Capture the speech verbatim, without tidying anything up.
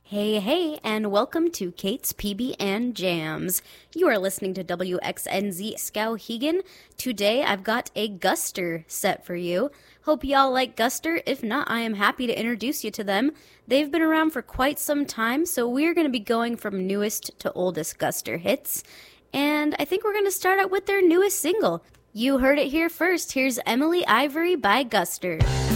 Hey, hey, and welcome to Kate's P B and Jams. You are listening to W X N Z Skowhegan. Today I've got a Guster set for you. Hope y'all like Guster. If not, I am happy to introduce you to them. They've been around for quite some time, so we're going to be going from newest to oldest Guster hits. And I think we're going to start out with their newest single. You heard it here first. Here's Emily Ivory by Guster.